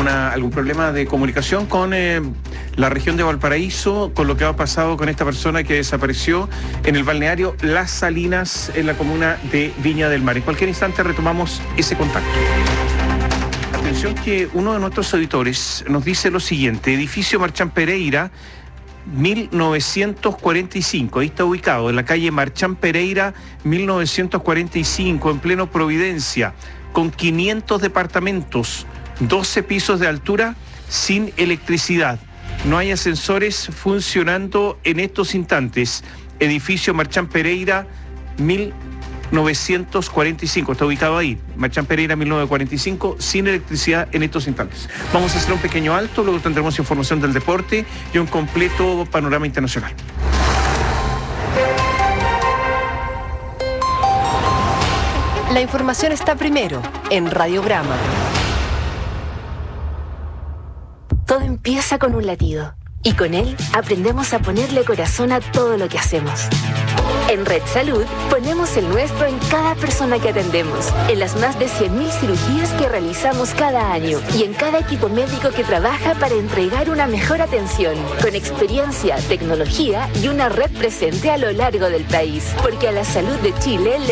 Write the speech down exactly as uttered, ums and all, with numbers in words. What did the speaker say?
alguna, algún problema de comunicación con eh, la región de Valparaíso, con lo que ha pasado con esta persona que desapareció en el balneario Las Salinas, en la comuna de Viña del Mar. En cualquier instante retomamos ese contacto. Atención que uno de nuestros auditores nos dice lo siguiente: edificio Marchán Pereira, mil novecientos cuarenta y cinco, ahí está ubicado, en la calle Marchán Pereira, mil novecientos cuarenta y cinco, en pleno Providencia, con quinientos departamentos, doce pisos de altura, sin electricidad. No hay ascensores funcionando en estos instantes. Edificio Marchán Pereira, mil novecientos cuarenta y cinco, está ubicado ahí, Marchán Pereira mil novecientos cuarenta y cinco, sin electricidad en estos instantes. Vamos a hacer un pequeño alto, luego tendremos información del deporte y un completo panorama internacional. La información está primero en Radio Brahma. Todo empieza con un latido y con él aprendemos a ponerle corazón a todo lo que hacemos. En Red Salud ponemos el nuestro en cada persona que atendemos, en las más de cien mil cirugías que realizamos cada año y en cada equipo médico que trabaja para entregar una mejor atención, con experiencia, tecnología y una red presente a lo largo del país. Porque a la salud de Chile le